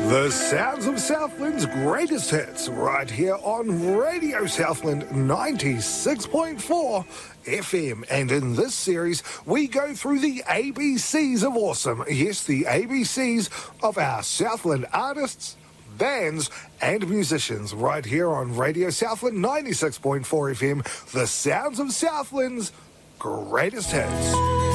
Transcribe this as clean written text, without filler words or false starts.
The sounds of Southland's greatest hits right here on Radio Southland 96.4 FM. And in this series, we go through the ABCs of awesome. Yes, the ABCs of our Southland artists, bands and musicians right here on Radio Southland 96.4 FM. The sounds of Southland's greatest hits.